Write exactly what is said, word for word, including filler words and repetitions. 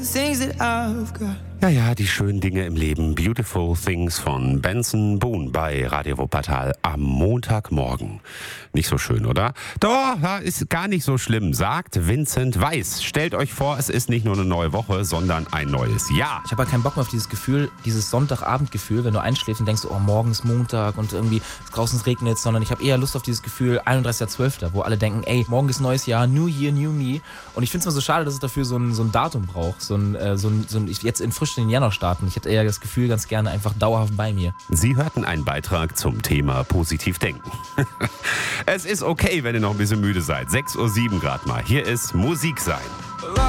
things that I've got. Ja, ja, die schönen Dinge im Leben. Beautiful Things von Benson Boone bei Radio Wuppertal am Montagmorgen. Nicht so schön, oder? Doch, ist gar nicht so schlimm, sagt Vincent Weiss. Stellt euch vor, es ist nicht nur eine neue Woche, sondern ein neues Jahr. Ich habe halt keinen Bock mehr auf dieses Gefühl, dieses Sonntagabendgefühl, wenn du einschläfst und denkst, oh, morgen ist Montag und irgendwie draußen regnet es, sondern ich habe eher Lust auf dieses Gefühl einunddreißigster zwölfter, wo alle denken, ey, morgen ist neues Jahr, New Year, New Me. Und ich finde es mal so schade, dass es dafür so ein, so ein Datum braucht, so ein, äh, so ein, so ein ich jetzt in frisch den Januar starten. Ich hätte eher das Gefühl, ganz gerne einfach dauerhaft bei mir. Sie hörten einen Beitrag zum Thema Positiv denken. Es ist okay, wenn ihr noch ein bisschen müde seid. sechs Uhr sieben gerade mal. Hier ist Musik sein.